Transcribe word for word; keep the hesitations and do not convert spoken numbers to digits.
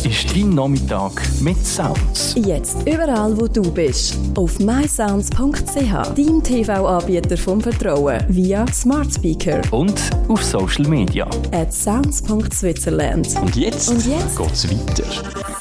ist dein Nachmittag mit Sounds. Jetzt überall, wo du bist. Auf my sounds punkt c h, dein T V-Anbieter vom Vertrauen, via Smart Speaker. Und auf Social Media. At sounds punkt switzerland. Und jetzt, Und jetzt geht's weiter.